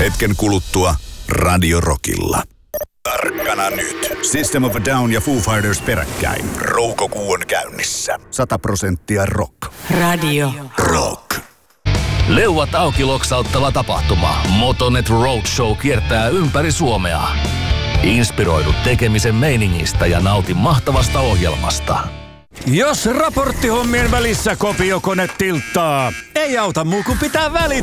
Hetken kuluttua Radio Rockilla. Tarkkana nyt. System of a Down ja Foo Fighters peräkkäin. Roukokuu on käynnissä. 100% rock. Radio Rock. Leuat auki loksauttava tapahtuma. Motonet Roadshow kiertää ympäri Suomea. Inspiroidu tekemisen meiningistä ja nauti mahtavasta ohjelmasta. Jos raporttihommien välissä kopiokone tilttaa, ei auta muu kuin pitää välit